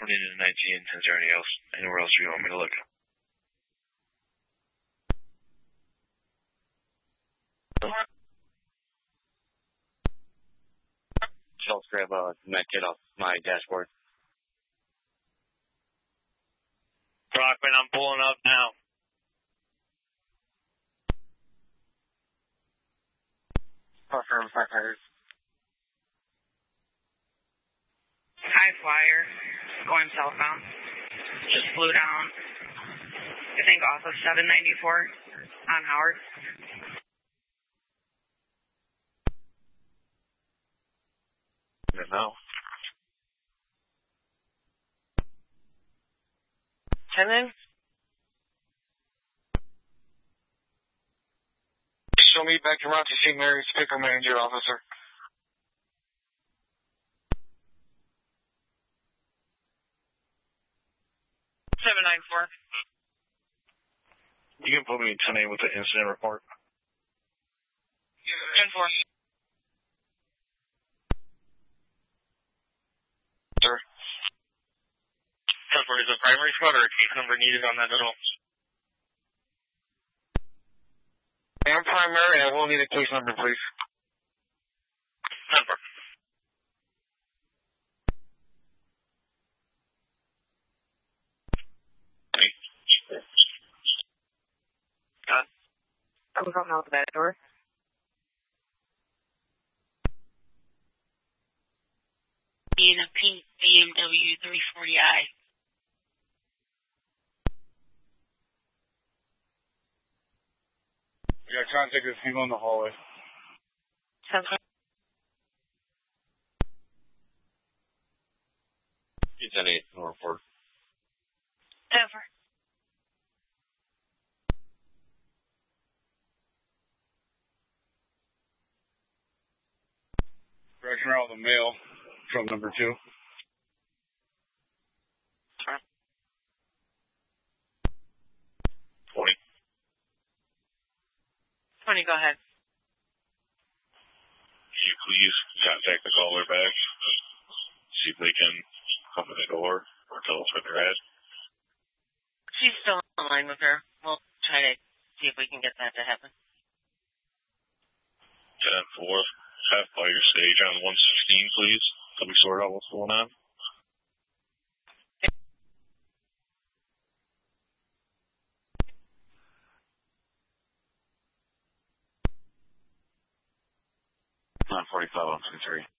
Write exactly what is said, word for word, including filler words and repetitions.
twenty to nineteen. Is there any else, anywhere else you want me to look? Just grab a med kit off my dashboard. Brockman, I'm pulling up now. Confirm firefighters. High flyer, going southbound. Just flew down, I think off of seven ninety-four on Howard. No. ten then? Show me back to Rocky Saint Mary's, picker manager officer. seven ninety-four. You can put me in ten A with the incident report. ten four. Sir. ten four, is a primary squad or a case number needed on that at all? I'm primary, I will need a case number, please. ten four. I was coming out the back door. In a pink B M W three forty i. We got contact with people in the hallway. ten four. ten eight, no report. ten four. Direction out the mail from number two. twenty. twenty, go ahead. Can you please contact the caller back? See if they can come to the door or tell us where they're at. She's still online with her. We'll try to see if we can get that to happen. ten four. Have fire stage on one sixteen, please. Can we sort out what's going on? nine forty-five on three.